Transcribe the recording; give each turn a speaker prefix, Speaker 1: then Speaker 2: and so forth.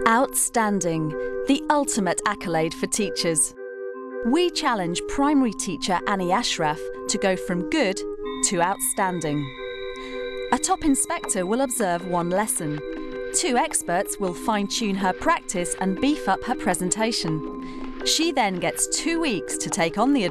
Speaker 1: Outstanding, the ultimate accolade for teachers. We challenge primary teacher Annie Ashraf to go from good to outstanding. A top inspector will observe one lesson. 2 experts will fine-tune her practice and beef up her presentation. She then gets 2 weeks to take on the